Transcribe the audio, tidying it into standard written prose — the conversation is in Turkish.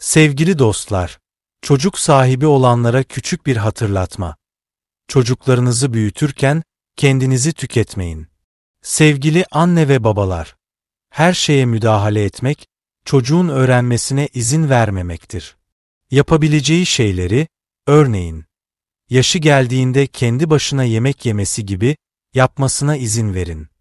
Sevgili dostlar, çocuk sahibi olanlara küçük bir hatırlatma. Çocuklarınızı büyütürken kendinizi tüketmeyin. Sevgili anne ve babalar, her şeye müdahale etmek, çocuğun öğrenmesine izin vermemektir. Yapabileceği şeyleri, örneğin, yaşı geldiğinde kendi başına yemek yemesi gibi yapmasına izin verin.